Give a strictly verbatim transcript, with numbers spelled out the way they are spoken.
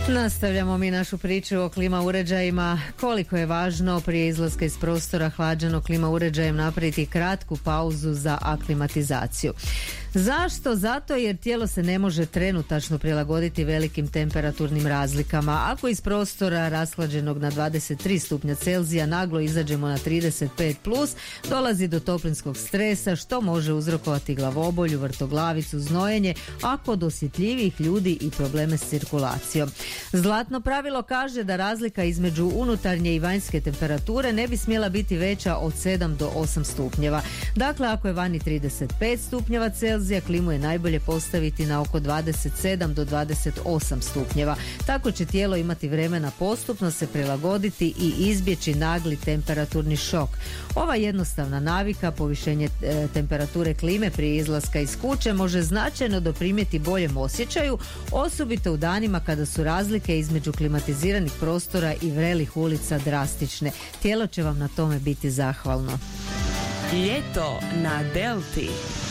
Nastavljamo mi našu priču o klima uređajima. Koliko je važno prije izlaska iz prostora hlađeno klima uređajem napraviti kratku pauzu za aklimatizaciju. Zašto? Zato jer tijelo se ne može trenutačno prilagoditi velikim temperaturnim razlikama. Ako iz prostora rashlađenog na dvadeset tri stupnja Celzija naglo izađemo na trideset pet plus, dolazi do toplinskog stresa što može uzrokovati glavobolju, vrtoglavicu, znojenje, a kod osjetljivijih ljudi i probleme s cirkulacijom. Zlatno pravilo kaže da razlika između unutarnje i vanjske temperature ne bi smjela biti veća od sedam do osam stupnjeva. Dakle, ako je vani trideset pet stupnjeva Celzija, klimu je najbolje postaviti na oko dvadeset sedam do dvadeset osam stupnjeva. Tako će tijelo imati vremena postupno se prilagoditi i izbjeći nagli temperaturni šok. Ova jednostavna navika, povišenje e, temperature klime prije izlaska iz kuće, može značajno doprinijeti boljem osjećaju, osobito u danima kada su razlike između klimatiziranih prostora i vrelih ulica drastične. Tijelo će vam na tome biti zahvalno. Ljeto na Delti.